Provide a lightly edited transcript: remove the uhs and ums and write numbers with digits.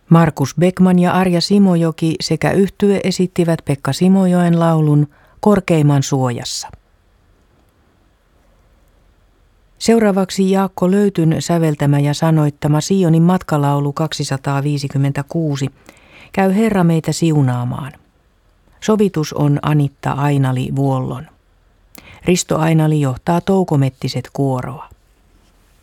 Markus Beckman ja Arja Simojoki sekä yhtye esittivät Pekka Simojoen laulun Korkeimman suojassa. Seuraavaksi Jaakko Löytyn säveltämä ja sanoittama Sionin matkalaulu 256, Käy Herra meitä siunaamaan. Sovitus on Anitta Ainali Vuollon. Risto Ainali johtaa Toukomettiset kuoroa.